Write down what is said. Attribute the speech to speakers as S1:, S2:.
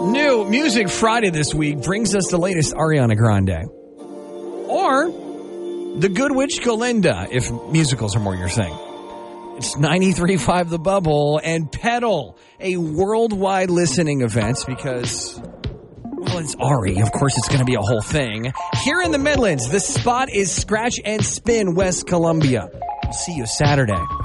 S1: New Music Friday this week brings us the latest Ariana Grande. Or the Good Witch Galinda, if musicals are more your thing. It's 93.5 The Bubble and Pedal, a worldwide listening event because, well, it's Ari. Of course, it's going to be a whole thing. Here in the Midlands, the spot is Scratch and Spin, West Columbia. See you Saturday.